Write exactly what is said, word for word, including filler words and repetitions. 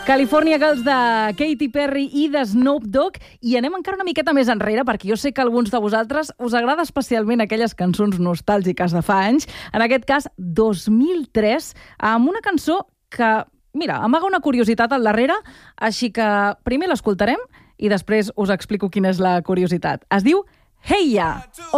California Girls de Katy Perry i de Snoop Dogg, i anem encara una miqueta més enrere, perquè jo sé que a alguns de vosaltres us agrada especialment aquelles cançons nostàlgiques de fa anys, en aquest cas dos mil tres, amb una cançó que, mira, amaga una curiositat al darrere, així que primer l'escoltarem i després us explico quina és la curiositat. Es diu Hey Ya!